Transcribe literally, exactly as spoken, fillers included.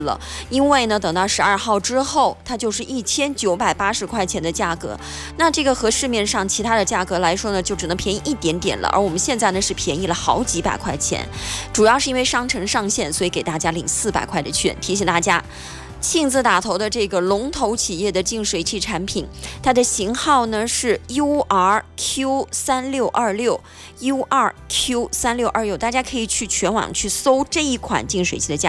了，因为呢，等到十二号之后，它就是一千九百八十块钱的价格。那这个和市面上其他的价格来说呢，就只能便宜一点点了。而我们现在呢是便宜了好几百块钱，主要是因为商城上线，所以给大家领四百块的券。提醒大家，庆字打头的这个龙头企业的净水器产品，它的型号呢是 U R Q 三六二六 U R Q 三六二六，大家可以去全网去搜这一款净水器的价